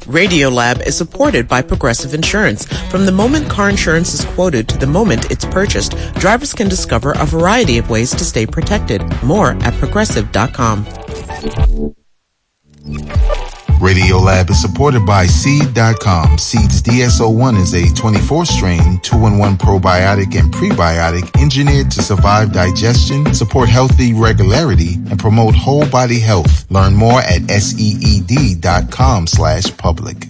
Radiolab is supported by Progressive Insurance. From the moment car insurance is quoted to the moment it's purchased, drivers can discover a variety of ways to stay protected. More at Progressive.com. Radiolab is supported by Seed.com. Seed's DSO1 is a 24-strain, 2-in-1 probiotic and prebiotic engineered to survive digestion, support healthy regularity, and promote whole body health. Learn more at SEED.com/public.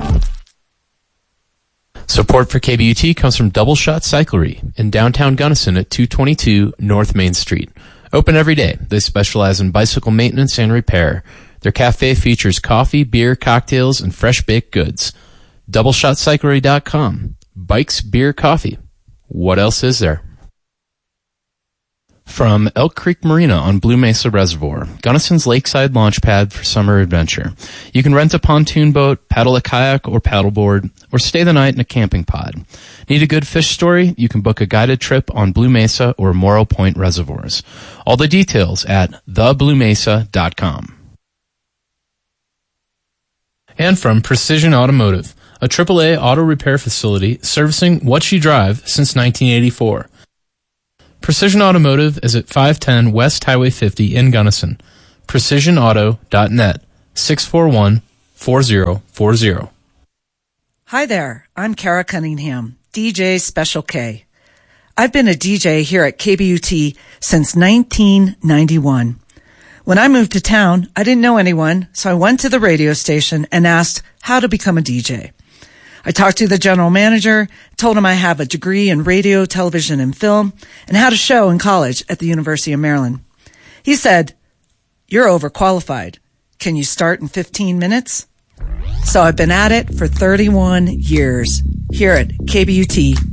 Support for KBUT comes from Double Shot Cyclery in downtown Gunnison at 222 North Main Street. Open every day. They specialize in bicycle maintenance and repair. Their cafe features coffee, beer, cocktails, and fresh-baked goods. DoubleShotCyclery.com. Bikes, beer, coffee. What else is there? From Elk Creek Marina on Blue Mesa Reservoir, Gunnison's lakeside launch pad for summer adventure. You can rent a pontoon boat, paddle a kayak or paddleboard, or stay the night in a camping pod. Need a good fish story? You can book a guided trip on Blue Mesa or Morrow Point reservoirs. All the details at thebluemesa.com. And from Precision Automotive, a AAA auto repair facility servicing what you drive since 1984. Precision Automotive is at 510 West Highway 50 in Gunnison. PrecisionAuto.net, 641-4040. Hi there, I'm Kara Cunningham, DJ Special K. I've been a DJ here at KBUT since 1991. When I moved to town, I didn't know anyone, so I went to the radio station and asked how to become a DJ. I talked to the general manager, told him I have a degree in radio, television, and film, and had a show in college at the University of Maryland. He said, "You're overqualified. Can you start in 15 minutes?" So I've been at it for 31 years here at KBUT